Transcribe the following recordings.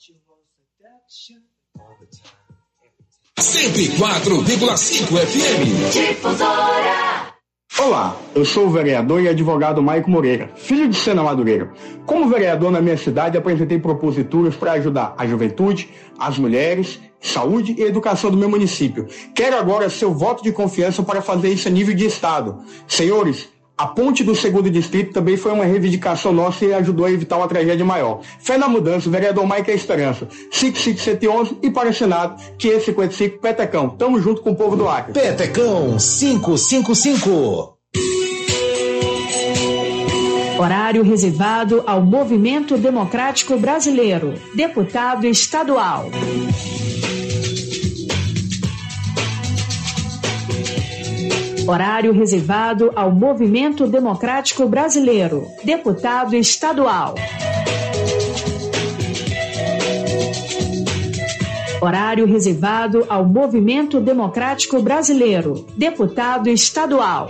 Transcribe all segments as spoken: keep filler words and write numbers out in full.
cento e quatro vírgula cinco F M. Difusora. Olá, eu sou o vereador e advogado Maico Moreira, filho de Sena Madureira. Como vereador na minha cidade, apresentei proposituras para ajudar a juventude, as mulheres, saúde e educação do meu município. Quero agora seu voto de confiança para fazer isso a nível de estado. Senhores, a ponte do segundo distrito também foi uma reivindicação nossa e ajudou a evitar uma tragédia maior. Fé na mudança, o vereador Maico é a esperança. cinco cinco sete um um e para o Senado, quinhentos e cinquenta e cinco, Petecão. Tamo junto com o povo do Acre. Petecão quinhentos e cinquenta e cinco. Horário reservado ao Movimento Democrático Brasileiro. Deputado estadual. Horário reservado ao Movimento Democrático Brasileiro. Deputado estadual. Horário reservado ao Movimento Democrático Brasileiro. Deputado estadual.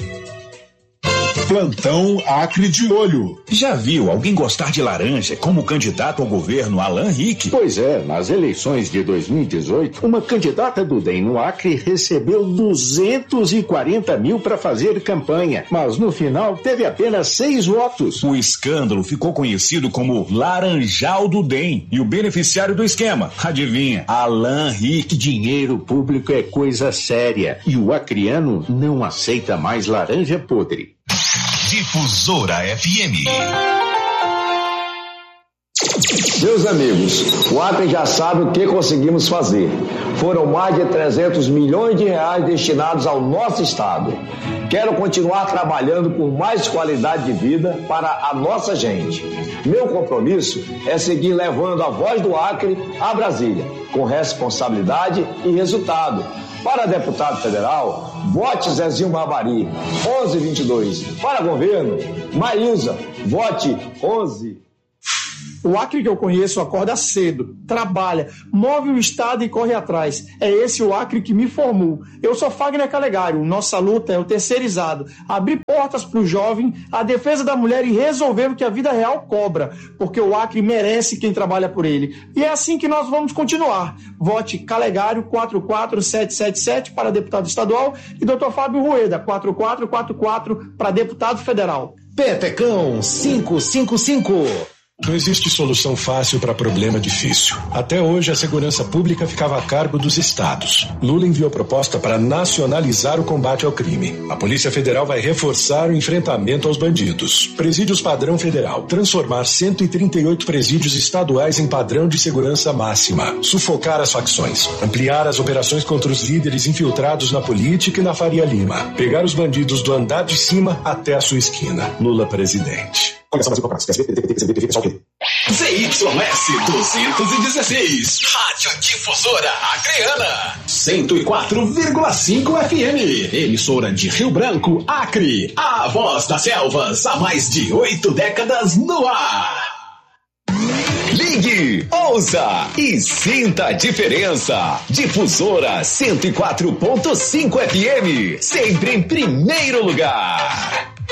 Plantão Acre de Olho. Já viu alguém gostar de laranja como candidato ao governo Alan Rick? Pois é, nas eleições de dois mil e dezoito, uma candidata do D E M no Acre recebeu duzentos e quarenta mil para fazer campanha, mas no final teve apenas seis votos. O escândalo ficou conhecido como Laranjal do D E M e o beneficiário do esquema, adivinha? Alan Rick. Dinheiro público é coisa séria e o acreano não aceita mais laranja podre. Difusora F M. Meus amigos, o Acre já sabe o que conseguimos fazer. Foram mais de trezentos milhões de reais destinados ao nosso estado. Quero continuar trabalhando por mais qualidade de vida para a nossa gente. Meu compromisso é seguir levando a voz do Acre a Brasília, com responsabilidade e resultado. Para deputado federal, vote Zezinho Barbarim, onze vinte e dois. Para governo, Maísa, vote onze. O Acre que eu conheço acorda cedo, trabalha, move o estado e corre atrás. É esse o Acre que me formou. Eu sou Fagner Calegário. Nossa luta é o terceirizado. Abrir portas para o jovem, a defesa da mulher e resolver o que a vida real cobra. Porque o Acre merece quem trabalha por ele. E é assim que nós vamos continuar. Vote Calegário quatro quatro sete sete sete para deputado estadual e doutor Fábio Rueda quatro quatro quatro quatro para deputado federal. Petecão quinhentos e cinquenta e cinco. Não existe solução fácil para problema difícil. Até hoje, a segurança pública ficava a cargo dos estados. Lula enviou proposta para nacionalizar o combate ao crime. A Polícia Federal vai reforçar o enfrentamento aos bandidos. Presídios padrão federal. Transformar cento e trinta e oito presídios estaduais em padrão de segurança máxima. Sufocar as facções. Ampliar as operações contra os líderes infiltrados na política e na Faria Lima. Pegar os bandidos do andar de cima até a sua esquina. Lula presidente. Z Y S duzentos e dezesseis, Rádio Difusora Acreana, cento e quatro vírgula cinco F M, emissora de Rio Branco, Acre, a voz das selvas há mais de oito décadas no ar. Ligue, ouça e sinta a diferença. Difusora cento e quatro ponto cinco F M, sempre em primeiro lugar.